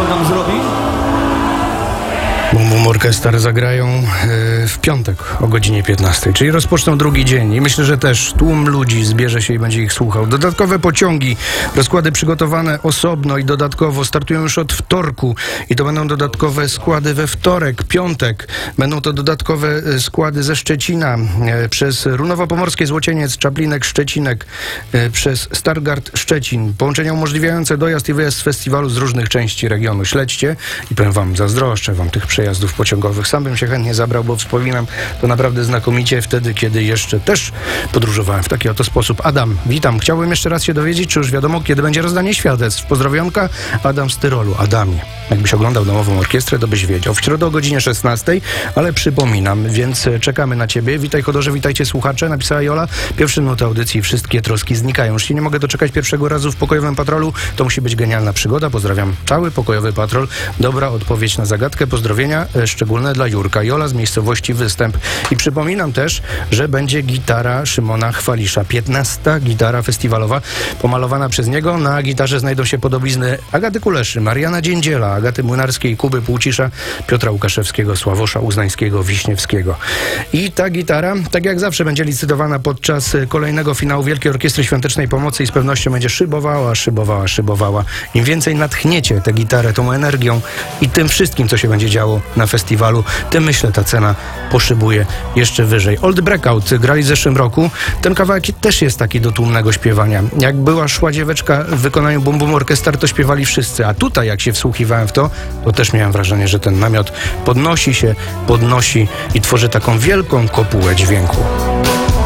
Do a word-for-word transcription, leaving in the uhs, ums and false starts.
on nam zrobi? Bum Bum Orchestra zagrają yy, w piątek o godzinie piętnastej, czyli rozpoczną drugi dzień i myślę, że też tłum ludzi zbierze się i będzie ich słuchał. Dodatkowe pociągi, rozkłady przygotowane osobno i dodatkowo startują już od wtorku i to będą dodatkowe składy we wtorek, piątek. Będą to dodatkowe y, składy ze Szczecina, y, przez Runowo-Pomorskie, Złocieniec, Czaplinek, Szczecinek, y, przez Stargard Szczecin. Połączenia umożliwiające dojazd i wyjazd z festiwalu z różnych części regionu. Śledźcie i powiem wam, zazdroszczę wam tych przejazdów pociągowych. Sam bym się chętnie zabrał, bo wspominam to naprawdę znakomicie wtedy, kiedy jeszcze też podróżowałem w taki oto sposób. Adam, witam. Chciałbym jeszcze raz się dowiedzieć, czy już wiadomo, kiedy będzie rozdanie świadectw. Pozdrowionka, Adam z Tyrolu. Adamie, jakbyś oglądał Domową Orkiestrę, to byś wiedział. W środę o godzinie szesnastej, ale przypominam, więc czekamy na ciebie. Witaj Chodorze, witajcie słuchacze, napisała Jola. Pierwsze minuty audycji, wszystkie troski znikają. Już się nie mogę doczekać pierwszego razu w Pokojowym Patrolu. To musi być genialna przygoda. Pozdrawiam cały Pokojowy Patrol. Dobra odpowiedź na zagadkę. Pozdrowienia szczególne dla Jurka. Jola z miejscowości Występ. I przypominam też, że będzie gitara Szymona Chwalisza. piętnasta gitara festiwalowa pomalowana przez niego. Na gitarze znajdą się podobizny Agaty Kuleszy, Mariana Dziędziela, Agaty Młynarskiej, Kuby Półcisza, Piotra Łukaszewskiego, Sławosza Uznańskiego, Wiśniewskiego. I ta gitara, tak jak zawsze, będzie licytowana podczas kolejnego finału Wielkiej Orkiestry Świątecznej Pomocy i z pewnością będzie szybowała, szybowała, szybowała. Im więcej natchniecie tę gitarę tą energią i tym wszystkim, co się będzie działo na festiwalu, tym myślę ta cena poszybuje jeszcze wyżej. Old Breakout grali w zeszłym roku. Ten kawałek też jest taki do tłumnego śpiewania. Jak była szła dzieweczka w wykonaniu Bum Bum Orchestra, to śpiewali wszyscy. A tutaj, jak się wsłuchiwałem w to, to też miałem wrażenie, że ten namiot podnosi się, podnosi i tworzy taką wielką kopułę dźwięku.